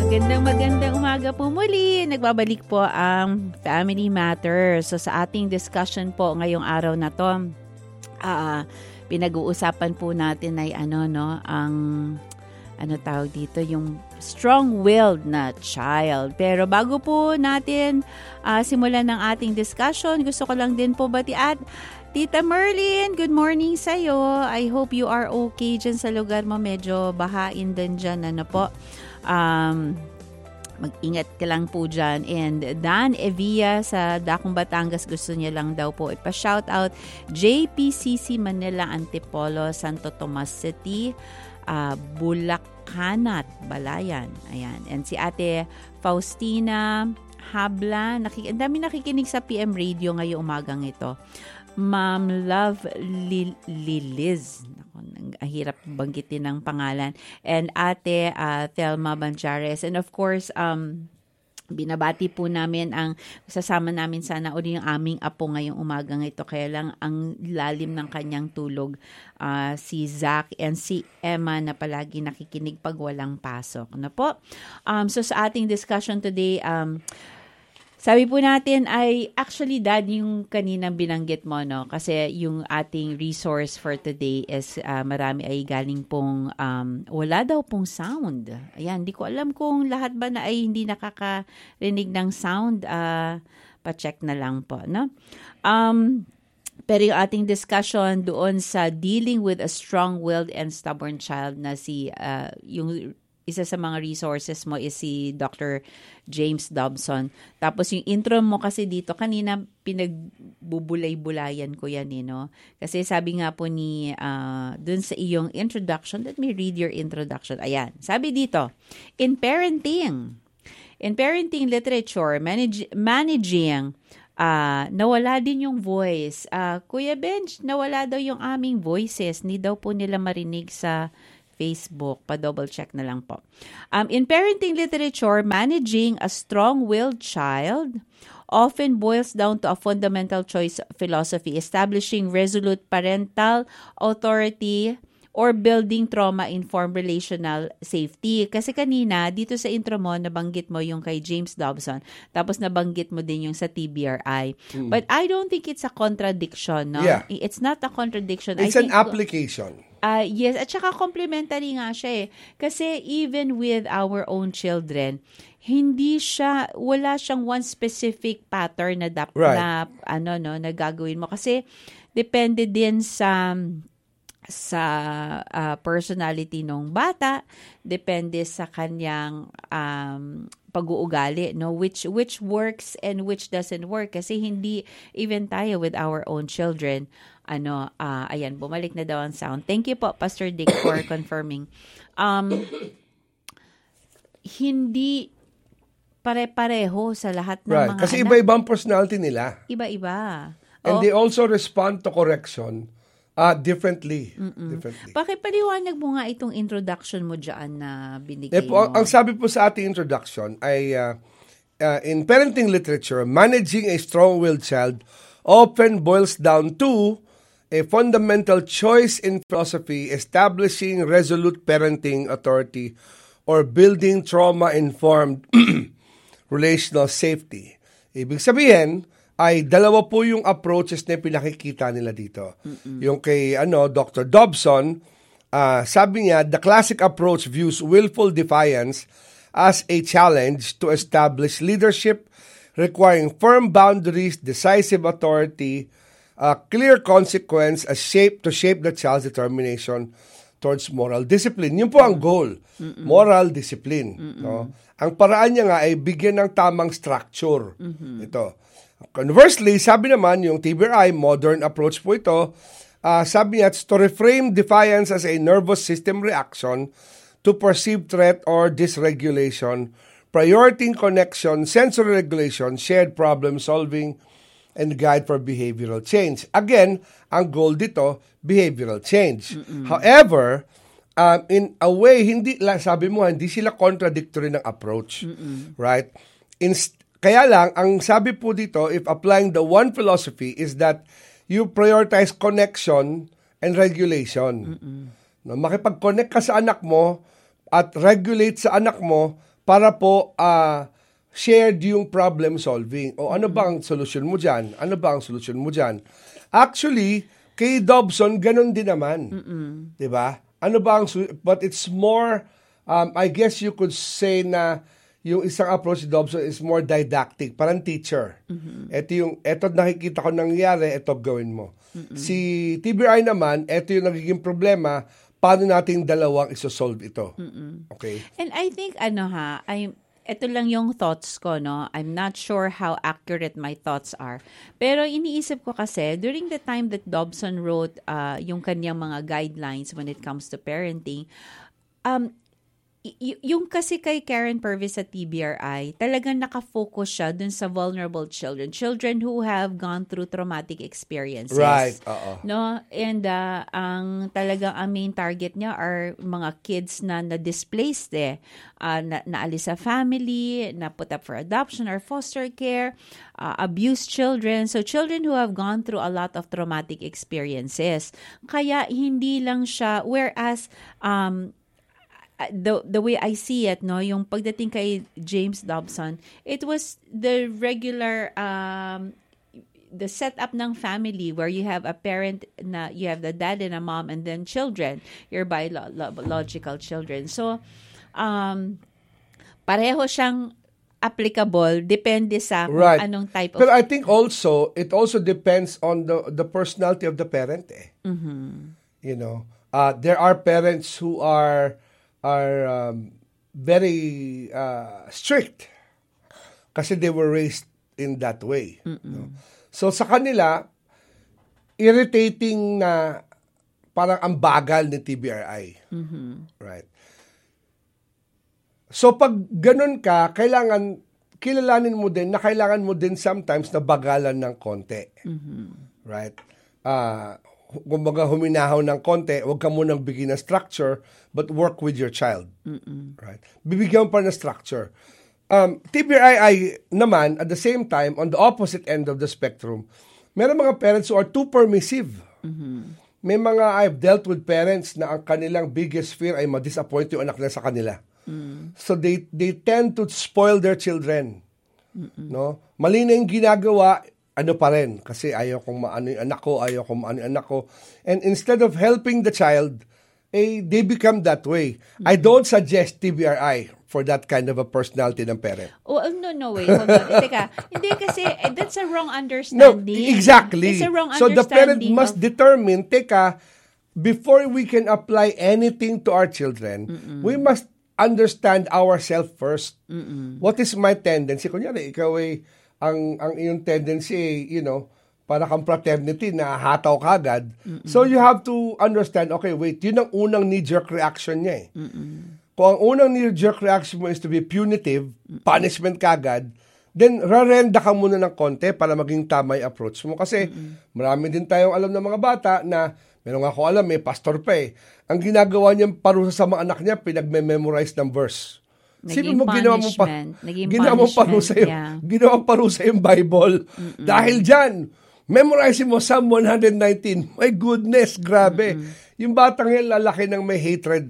Magandang umaga po muli. Nagbabalik po ang Family Matters. So sa ating discussion po ngayong araw na to, pinag-uusapan po natin ay ang tawag dito, yung strong-willed na child. Pero bago po natin simulan ng ating discussion, gusto ko lang din po batian Tita Merlin, good morning sa'yo. I hope you are okay dyan sa lugar mo. Medyo bahain din dyan. Po? Mag-ingat ka lang po dyan. And Dan Evia sa Dakong Batangas, gusto niya lang daw po ipa-shoutout. JPCC Manila Antipolo, Santo Tomas City, Bulacanat, Balayan. Ayan. And si Ate Faustina Habla, ang dami nakikinig sa PM Radio ngayong umagang ito. Ma'am Love Liliz. Ang hirap banggitin ng pangalan. And Ate Thelma Banchares. And of course, binabati po namin sasama namin sana uli yung aming apo ngayong umagang ito. Kaya lang ang lalim ng kanyang tulog, si Zach and si Emma na palagi nakikinig pag walang pasok. Ano po? So sa ating discussion today, sabi po natin ay actually Dad yung kaninang binanggit mo, no? Kasi yung ating resource for today is marami ay galing pong wala daw pong sound. Ayan, hindi ko alam kung lahat ba na ay hindi nakakarinig ng sound. Pa-check na lang po, no? Pero yung ating discussion doon sa dealing with a strong-willed and stubborn child na yung isa sa mga resources mo is si Dr. James Dobson. Tapos yung intro mo kasi dito, kanina pinagbubulay-bulayan ko yan, no? Kasi sabi nga po ni, dun sa iyong introduction, let me read your introduction. Ayan, sabi dito, in parenting literature, managing, nawala din yung voice. Kuya Benj, nawala daw yung aming voices. Hindi daw po nila marinig sa Facebook. Pa-double check na lang po. In parenting literature, managing a strong-willed child often boils down to a fundamental choice philosophy, establishing resolute parental authority or building trauma-informed relational safety. Kasi kanina, dito sa intro mo, nabanggit mo yung kay James Dobson, tapos nabanggit mo din yung sa TBRI. But I don't think it's a contradiction, no? Yeah. It's not a contradiction. It's an application. Yes, at saka complementary nga siya eh. Kasi even with our own children, wala siyang one specific pattern na na gagawin mo. Kasi depende din sa personality ng bata, depende sa kanyang pag-uugali, no, which works and which doesn't work, kasi hindi even tayo with our own children. Ayan, bumalik na daw ang sound. Thank you po, Pastor Dick, for confirming. Hindi pare-pareho sa lahat ng mga Kasi anak. iba-ibang personality nila. Iba-iba. And they also respond to correction differently. Pakipaliwanag mo nga itong introduction mo dyan na binigay mo. Ang sabi po sa ating introduction ay in parenting literature, managing a strong-willed child often boils down to a fundamental choice in philosophy, establishing resolute parenting authority or building trauma-informed relational safety. Ibig sabihin, ay dalawa po yung approaches na pinakikita nila dito. Yung kay Dr. Dobson, sabi niya, the classic approach views willful defiance as a challenge to establish leadership requiring firm boundaries, decisive authority, clear consequence as to shape the child's determination towards moral discipline. Yun po ang goal, moral discipline. No? Ang paraan niya nga ay bigyan ng tamang structure. Ito. Conversely, sabi naman yung TBRI, modern approach po ito, sabi niya, to reframe defiance as a nervous system reaction to perceived threat or dysregulation, prioritizing connection, sensory regulation, shared problem solving, and guide for behavioral change. Again, ang goal dito, behavioral change. However, in a way, sabi mo, hindi sila contradictory ng approach. Right? Kaya lang, ang sabi po dito, if applying the one philosophy is that you prioritize connection and regulation. No, makipag-connect ka sa anak mo at regulate sa anak mo para po shared yung problem solving. O ano ba ang solusyon mo dyan? Ano ba ang solusyon mo dyan? Actually, kay Dobson, ganun din naman. Diba? Ano ba ang but it's more, I guess you could say na yung isang approach ni Dobson is more didactic, parang teacher. Ito nakikita ko nangyayari, ito gawin mo. Si TBRI naman, ito yung nagiging problema, paano nating dalawang isosolve ito. Okay? And I think, ito lang yung thoughts ko, no? I'm not sure how accurate my thoughts are. Pero iniisip ko kasi, during the time that Dobson wrote yung kanyang mga guidelines when it comes to parenting, yung kasi kay Karen Purvis sa TBRI, talagang nakafocus siya dun sa vulnerable children who have gone through traumatic experiences. Right. No? And ang main target niya are mga kids na na-displaced naalis sa family, na put up for adoption or foster care, abused children. So children who have gone through a lot of traumatic experiences. Kaya hindi lang siya, whereas the way I see it, no, yung pagdating kay James Dobson, it was the regular the setup ng family where you have a parent na you have the dad and a mom and then children, your biological children. So pareho siyang applicable, depende sa kung anong type of. Pero I think also it also depends on the personality of the parent. You know, there are parents who are very strict kasi they were raised in that way. No? So sa kanila, irritating na parang ang bagal ni TBRI. Right? So pag ganun ka, kilalanin mo din na kailangan mo din sometimes na bagalan ng konti. Right? Kumbaga huminahaw ng konti, huwag ka munang bigyan ng structure, but work with your child. Right? Bibigyan mo pa ng structure. TBRI naman, at the same time, on the opposite end of the spectrum, meron mga parents who are too permissive. May mga, I've dealt with parents na ang kanilang biggest fear ay ma-disappoint yung anak nila sa kanila. So they tend to spoil their children. No? Mali na yung ginagawa, ano pa rin, kasi ayaw kong maano yung anak ko, And instead of helping the child, they become that way. I don't suggest TBRI for that kind of a personality ng parent. Oh, no, wait. Hold on. Teka, hindi kasi, that's a wrong understanding. No, exactly. It's a wrong so understanding. The parent must determine, before we can apply anything to our children, we must understand ourselves first. What is my tendency? Kunyari, ikaw ay ang iyong tendency, para kang fraternity na hataw kagad. So you have to understand, okay, wait, yun ang unang knee-jerk reaction niya . Kung ang unang knee-jerk reaction mo is to be punitive, punishment kagad, then rarenda ka muna ng konti para maging tama yung approach mo. Kasi marami din tayong alam ng mga bata na, meron nga ako alam, may pastor pa . Ang ginagawa niyang parusa sa mga anak niya, pinag-memorize ng verse. Sino mo ginawa mong parusa yung Bible? Dahil dyan, memorize mo Psalm 119. My goodness, grabe. Yung batang yan lalaki ng may hatred.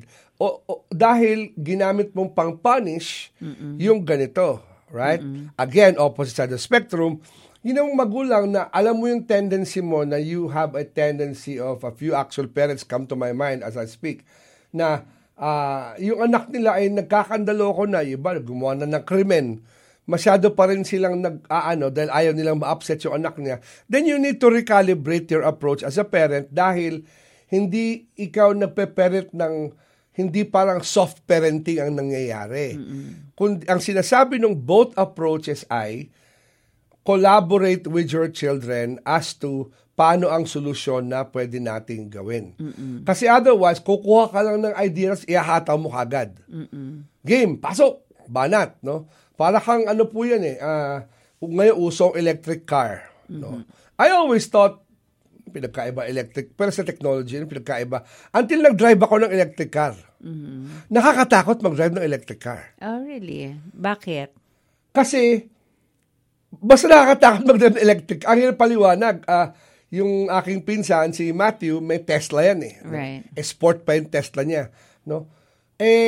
Dahil ginamit mong pang-punish yung ganito. Right? Again, opposite side of the spectrum, yun ang magulang na alam mo yung tendency mo na you have a tendency of a few actual parents come to my mind as I speak, na yung anak nila ay nagkakandaloko na, iba, gumawa na ng krimen, masyado pa rin silang dahil ayaw nilang ma-upset yung anak niya, then you need to recalibrate your approach as a parent dahil hindi ikaw nagpe-parent ng, hindi parang soft parenting ang nangyayari. Kung ang sinasabi ng both approaches ay collaborate with your children as to paano ang solusyon na pwede nating gawin. Kasi otherwise, kukuha ka lang ng ideas, ihahataw mo kagad. Game, pasok, banat, no? Para kang po yan ngayon usong electric car. No? I always thought, pinagkaiba electric, pero sa technology, pinagkaiba. Until nag-drive ako ng electric car. Nakakatakot mag-drive ng electric car. Oh, really? Bakit? Kasi, basta nakakatakot mag-drive ng electric. Ang hirap paliwanag, yung aking pinsan, si Matthew, may Tesla yan . Right. Sport pa yung Tesla niya. No?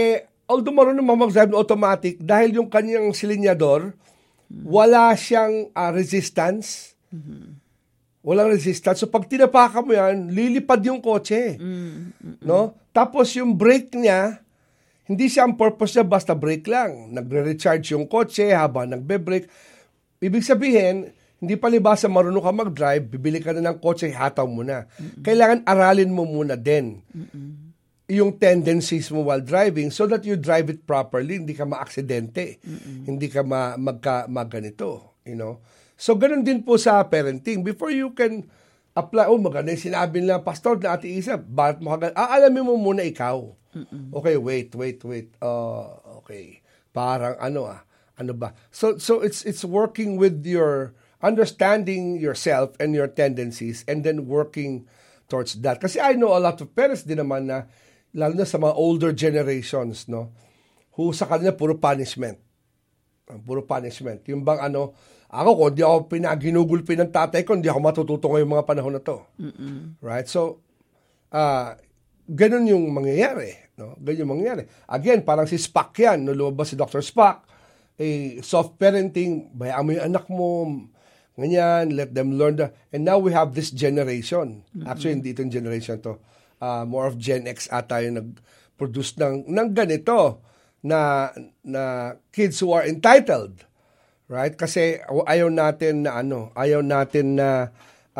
although marunong mag-drive ng automatic, dahil yung kanyang silinyador, wala siyang resistance. Walang resistance. So pag tinapakan mo yan, lilipad yung kotse. No? Tapos yung brake niya, hindi siya ang purpose niya basta brake lang. Nagre-recharge yung kotse habang nagbe-brake. Ibig sabihin, hindi palibasa marunong ka mag-drive, bibili ka na ng kotse, hataw mo na. Kailangan aralin mo muna din yung tendencies mo while driving so that you drive it properly, hindi ka ma-aksidente, hindi ka maganito, you know. So, ganun din po sa parenting. Before you can apply, maganda yung sinabi nila, Pastor, na Ate Isa, bakit mo kagad? Alamin mo muna ikaw. Okay, wait. Okay. Parang ano ba? So it's working with your understanding yourself and your tendencies and then working towards that. Kasi I know a lot of parents din naman na lalo na sa mga older generations, no, who sa kanila puro punishment. Yung bang ako kung di ako ginugulpi ng tatay ko, hindi ako matututo ngayong mga panahon na to. Right? So, ganun yung mangyayari. No? Ganun yung mangyayari. Again, parang si Spock yan. No, lumabas si Dr. Spock. Soft parenting, bayaan mo yung anak mo, ganyan, let them learn and now we have this generation. Actually, hindi itong generation to. More of Gen X ata yung nag-produce ng ganito na kids who are entitled. Right? Kasi ayaw natin na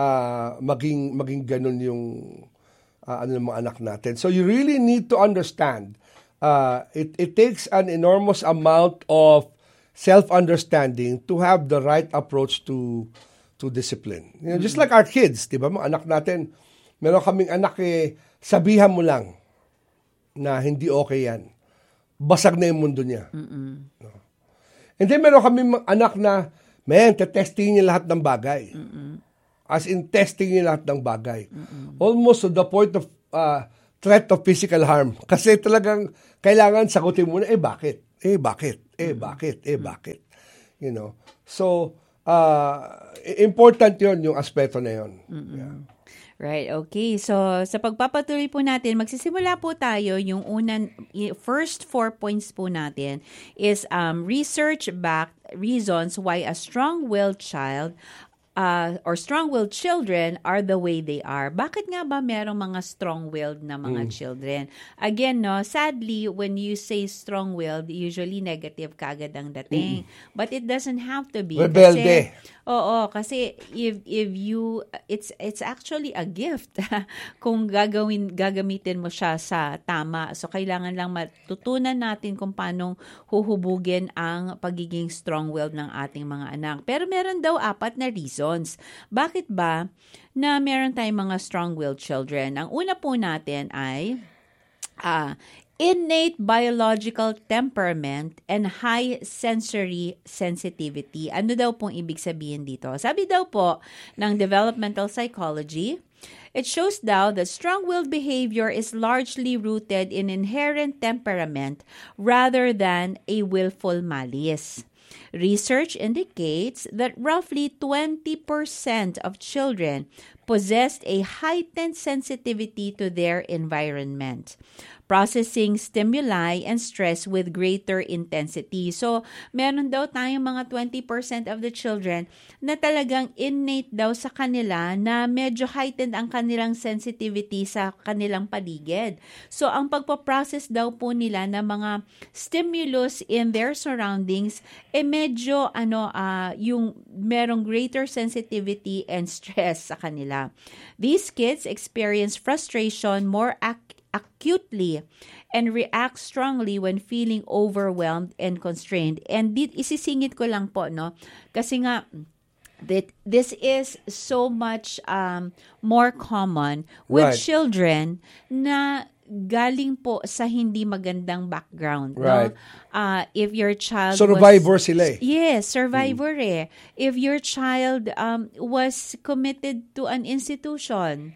maging ganun yung ng mga anak natin. So you really need to understand it takes an enormous amount of self-understanding to have the right approach to discipline. You know, just like our kids, 'di ba? Mga anak natin, meron kaming anak sabihan mo lang na hindi okay 'yan. Basag na 'yung mundo niya. No? And then meron kaming anak na, testing niya lahat ng bagay. As in, testing niya lahat ng bagay. Almost to the point of threat of physical harm. Kasi talagang kailangan sagutin mo na, bakit? Bakit? You know? So, important yon yung aspeto na yon. Yeah. Right, okay. So, sa pagpapatuloy po natin, magsisimula po tayo. Yung first 4 points po natin is research-backed reasons why a strong-willed child or strong-willed children are the way they are. Bakit nga ba merong mga strong-willed na mga children? Again, no, sadly, when you say strong-willed, usually negative kaagad ang dating. But it doesn't have to be. Rebelde. Kasi if you, it's actually a gift kung gagamitin mo siya sa tama. So, kailangan lang matutunan natin kung paano huhubugin ang pagiging strong-willed ng ating mga anak. Pero meron daw 4 na reasons. Bakit ba na meron tayong mga strong-willed children? Ang una po natin ay innate biological temperament and high sensory sensitivity. Ano daw pong ibig sabihin dito? Sabi daw po ng developmental psychology, it shows daw that strong-willed behavior is largely rooted in inherent temperament rather than a willful malice. Research indicates that roughly 20% of children possessed a heightened sensitivity to their environment, processing stimuli and stress with greater intensity. So, meron daw tayong mga 20% of the children na talagang innate daw sa kanila na medyo heightened ang kanilang sensitivity sa kanilang paligid. So, ang pagpaprocess daw po nila ng mga stimulus in their surroundings, medyo yung merong greater sensitivity and stress sa kanila. These kids experience frustration more acutely and react strongly when feeling overwhelmed and constrained. And isisingit ko lang po, no? Kasi nga, this is so much more common with children na galing po sa hindi magandang background. Right. No? If your child survivor sila. Yes, survivor If your child was committed to an institution,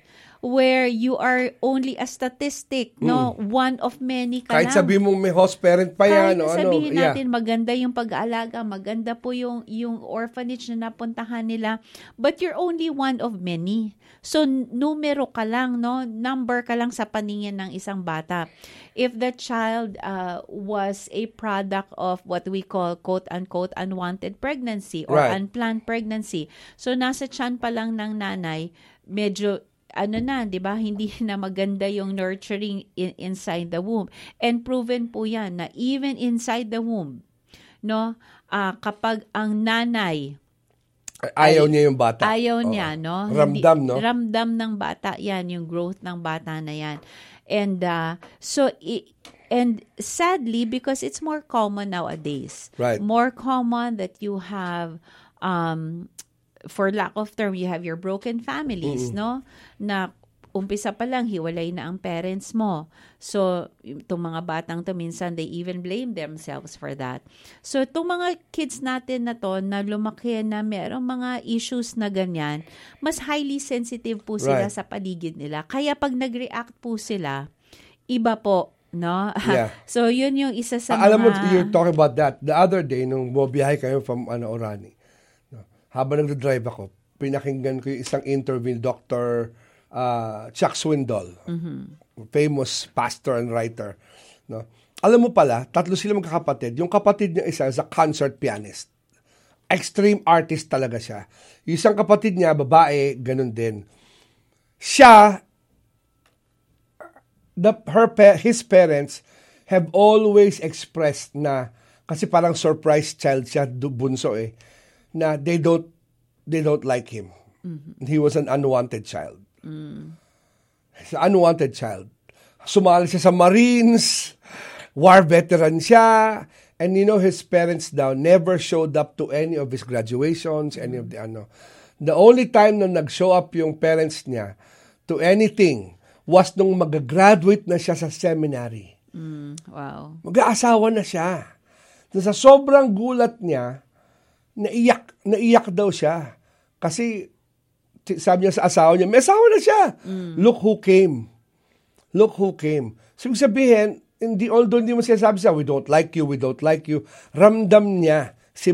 where you are only a statistic, no? One of many ka Kahit lang. sabihin mong may host parent pa Kahit yan. sabihin natin, maganda yung pag-aalaga, maganda po yung orphanage na napuntahan nila, but you're only one of many. So, numero ka lang, no? Number ka lang sa paningin ng isang bata. If the child was a product of what we call quote-unquote unwanted pregnancy or unplanned pregnancy, so nasa tiyan pa lang ng nanay, medyo di ba, hindi na maganda yung nurturing inside the womb. And proven po yan na even inside the womb, no, kapag ang nanay ayaw niya yung bata. Ayaw niya, no? Ramdam, no? Ramdam ng bata yan, yung growth ng bata na yan. And and sadly, because it's more common nowadays, more common that you have, for lack of term, you have your broken families, no? Na umpisa pa lang, hiwalay na ang parents mo. So, itong mga batang to, minsan, they even blame themselves for that. So, itong mga kids natin na to, na lumaki na merong mga issues na ganyan, mas highly sensitive po sila sa paligid nila. Kaya pag nag-react po sila, iba po, no? Yeah. So, yun yung isa sa Alam mo, you're talking about that. The other day, nung bumiyahe kayo from Orani, habang nag-drive ako, pinakinggan ko yung isang interview, Dr. Chuck Swindoll, famous pastor and writer. No? Alam mo pala, tatlo sila magkakapatid. Yung kapatid niya isa is a concert pianist. Extreme artist talaga siya. Yung isang kapatid niya, babae, ganun din. Siya, his parents have always expressed na, kasi parang surprise child siya, bunso na they don't like him. He was an unwanted child. He's an unwanted child. Sumali siya sa Marines, war veteran siya, and his parents never showed up to any of his graduations, any of the The only time na nag-show up yung parents niya to anything was nung mag-graduate na siya sa seminary. Wow. Mag-aasawa na siya. Sa sobrang gulat niya, naiyak daw siya. Kasi sabi niya sa asawa niya, may asawa na siya. Look who came. So, sabihin, although hindi mo sinasabi siya, we don't like you. Ramdam niya